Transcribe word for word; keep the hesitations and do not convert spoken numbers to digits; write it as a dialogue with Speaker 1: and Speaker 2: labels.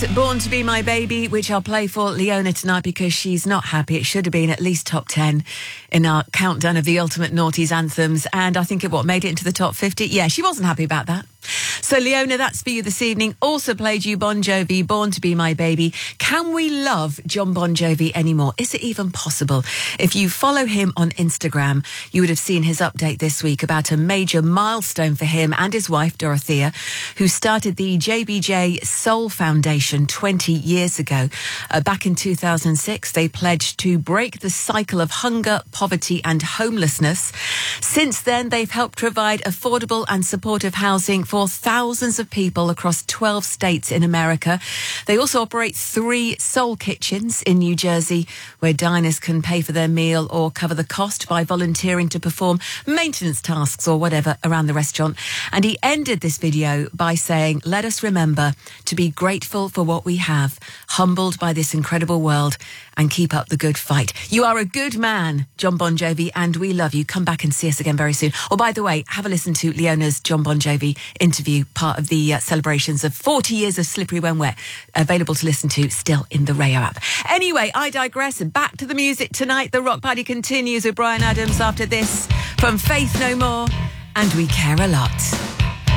Speaker 1: Born to Be My Baby, which I'll play for Leona tonight because she's not happy. It should have been at least top ten in our countdown of the ultimate noughties anthems. And I think it, what, made it into the top fifty? Yeah, she wasn't happy about that. So, Leona, that's for you this evening. Also played you Bon Jovi, Born to Be My Baby. Can we love John Bon Jovi anymore? Is it even possible? If you follow him on Instagram, you would have seen his update this week about a major milestone for him and his wife, Dorothea, who started the J B J Soul Foundation twenty years ago. Uh, back in two thousand six, they pledged to break the cycle of hunger, poverty and homelessness. Since then, they've helped provide affordable and supportive housing for thousands of people across twelve states in America. They also operate three soul kitchens in New Jersey, where diners can pay for their meal or cover the cost by volunteering to perform maintenance tasks or whatever around the restaurant. And he ended this video by saying, "Let us remember to be grateful for what we have, humbled by this incredible world, and keep up the good fight." You are a good man, John Bon Jovi, and we love you. Come back and see us again very soon. Oh, by the way, have a listen to Leona's John Bon Jovi interview, part of the uh, celebrations of forty years of Slippery When Wet, available to listen to still in the Rayo app. Anyway, I digress. Back to the music tonight. The Rock Party continues with Bryan Adams after this from Faith No More and We Care A Lot.